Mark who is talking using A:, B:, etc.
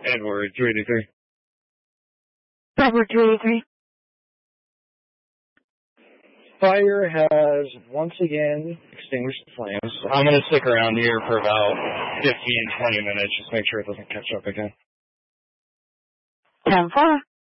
A: Edward 383.
B: Edward 383.
A: Fire has once again extinguished the flames. I'm going to stick around here for about 15, 20 minutes, just make sure it doesn't catch up again.
B: 10-4.